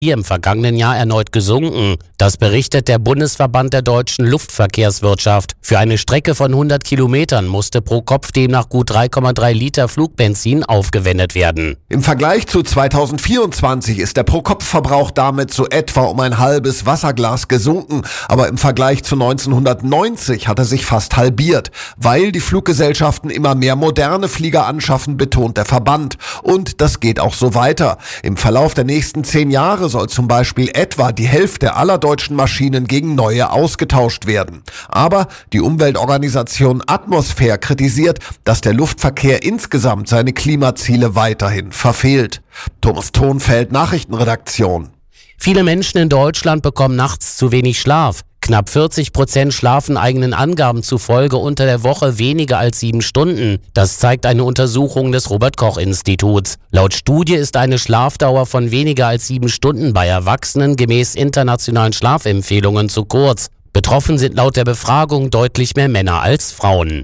hier im vergangenen Jahr erneut gesunken. Das berichtet der Bundesverband der deutschen Luftverkehrswirtschaft. Für eine Strecke von 100 Kilometern musste pro Kopf demnach gut 3,3 Liter Flugbenzin aufgewendet werden. Im Vergleich zu 2024 ist der Pro-Kopf-Verbrauch damit so etwa um ein halbes Wasserglas gesunken. Aber im Vergleich zu 1990 hat er sich fast halbiert. Weil die Fluggesellschaften immer mehr moderne Flieger anschaffen, betont der Verband. Und das geht auch so weiter. Im Verlauf der nächsten 10 Jahre soll zum Beispiel etwa die Hälfte aller deutschen Maschinen gegen neue ausgetauscht werden. Aber die Umweltorganisation Atmosphäre kritisiert, dass der Luftverkehr insgesamt seine Klimaziele weiterhin verfehlt. Thomas Thonfeld, Nachrichtenredaktion. Viele Menschen in Deutschland bekommen nachts zu wenig Schlaf. Knapp 40% schlafen eigenen Angaben zufolge unter der Woche weniger als 7 Stunden. Das zeigt eine Untersuchung des Robert-Koch-Instituts. Laut Studie ist eine Schlafdauer von weniger als 7 Stunden bei Erwachsenen gemäß internationalen Schlafempfehlungen zu kurz. Betroffen sind laut der Befragung deutlich mehr Männer als Frauen.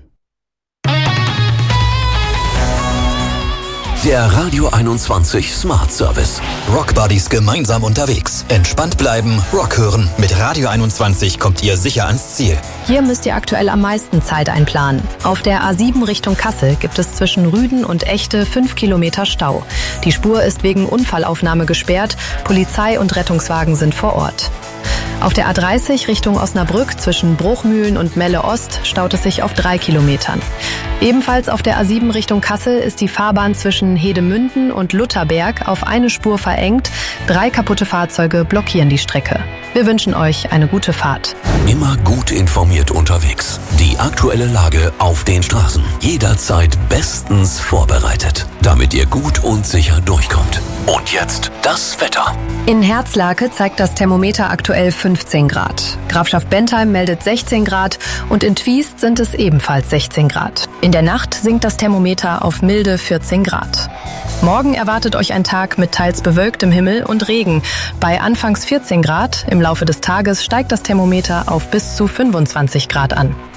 Der Radio 21 Smart Service. Rock Buddies gemeinsam unterwegs. Entspannt bleiben, Rock hören. Mit Radio 21 kommt ihr sicher ans Ziel. Hier müsst ihr aktuell am meisten Zeit einplanen. Auf der A7 Richtung Kassel gibt es zwischen Rüden und Echte 5 Kilometer Stau. Die Spur ist wegen Unfallaufnahme gesperrt. Polizei und Rettungswagen sind vor Ort. Auf der A30 Richtung Osnabrück zwischen Bruchmühlen und Melle Ost staut es sich auf 3 Kilometern. Ebenfalls auf der A7 Richtung Kassel ist die Fahrbahn zwischen Hedemünden und Lutherberg auf eine Spur verengt. 3 kaputte Fahrzeuge blockieren die Strecke. Wir wünschen euch eine gute Fahrt. Immer gut informiert unterwegs. Die aktuelle Lage auf den Straßen. Jederzeit bestens vorbereitet, damit ihr gut und sicher durchkommt. Und jetzt das Wetter. In Herzlake zeigt das Thermometer aktuell 15 Grad. Grafschaft Bentheim meldet 16 Grad und in Twiest sind es ebenfalls 16 Grad. In der Nacht sinkt das Thermometer auf milde 14 Grad. Morgen erwartet euch ein Tag mit teils bewölktem Himmel und Regen. Bei anfangs 14 Grad, im Laufe des Tages steigt das Thermometer auf bis zu 25 Grad an.